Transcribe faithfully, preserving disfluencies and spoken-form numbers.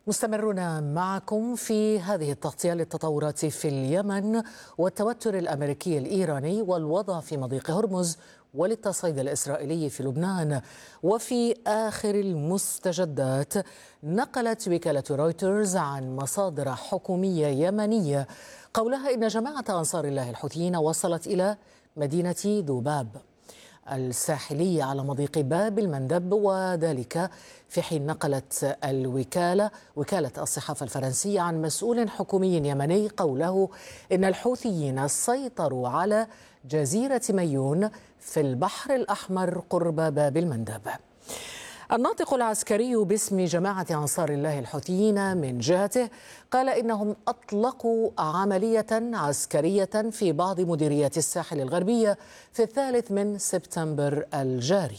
مستمرون معكم في هذه التغطية للتطورات في اليمن والتوتر الأمريكي الإيراني والوضع في مضيق هرمز وللتصعيد الإسرائيلي في لبنان. وفي آخر المستجدات نقلت وكالة رويترز عن مصادر حكومية يمنية قولها إن جماعة أنصار الله الحوثيين وصلت إلى مدينة ذباب الساحلية على مضيق باب المندب، وذلك في حين نقلت الوكالة وكالة الصحافة الفرنسية عن مسؤول حكومي يمني قوله إن الحوثيين سيطروا على جزيرة ميون في البحر الأحمر قرب باب المندب. الناطق العسكري باسم جماعة أنصار الله الحوثيين من جهته قال إنهم أطلقوا عملية عسكرية في بعض مديريات الساحل الغربية في الثالث من سبتمبر الجاري.